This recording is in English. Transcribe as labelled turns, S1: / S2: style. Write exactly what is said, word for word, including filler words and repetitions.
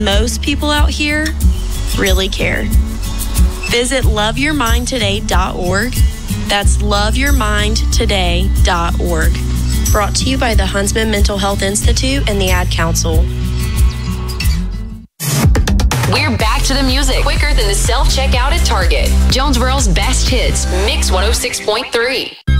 S1: Most people out here really care. Visit love your mind today dot org. That's love your mind today dot org. Brought to you by the Huntsman Mental Health Institute and the Ad Council.
S2: We're back to the music quicker than the self-checkout at Target. Jonesboro's best hits, Mix one oh six point three.